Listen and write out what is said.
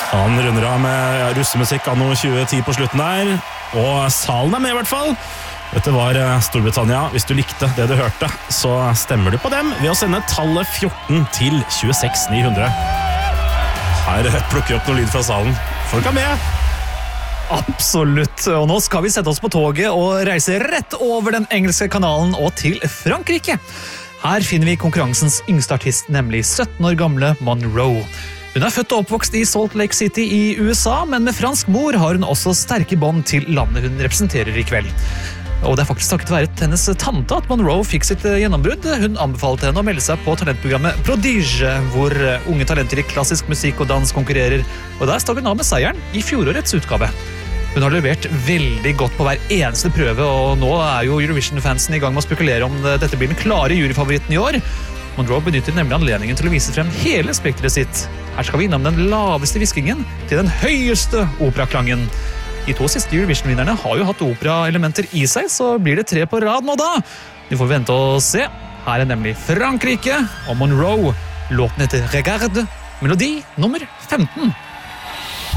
Han runder av med russemusikk anno 2010 på slutten der, og salen med I hvert fall. Dette var Storbritannia. Hvis du likte det du hørte, så stemmer du på dem ved å sende tallet 14 til 26900. Her plukker jeg opp noe lyd fra salen. Folk med! Absolutt, og nå skal vi sette oss på toget og reise rett over den engelske kanalen og til Frankrike. Her finner vi konkurransens yngste artist, nemlig 17 år gamle Monroe. Hun født og oppvokst I Salt Lake City I USA, men med fransk mor har hun også sterke bånd til landet hun representerer I kveld. Og det faktisk takket være hennes tante at Monroe fikk sitt gjennombrudd. Hun anbefalte henne å melde seg på talentprogrammet Prodige, hvor unge talenter I klassisk musikk og dans konkurrerer, og der stakk hun av med seieren I fjorårets utgave. Hun har levert veldig godt på hver eneste prøve, og nå jo Eurovision-fansen I gang med å spekulere om dette blir den klare juryfavoritten I år. Monroe benytter nemlig anledningen til å vise frem hele spektret sitt. Her skal vi innom den laveste viskingen til den høyeste operaklangen. De 2 siste Eurovision-vinnerne har jo hatt opera-elementer I seg, så blir det 3 på rad nå da. Vi får vente og se. Her nemlig Frankrike og Monroe. Låten heter Regarde, melodi nummer 15.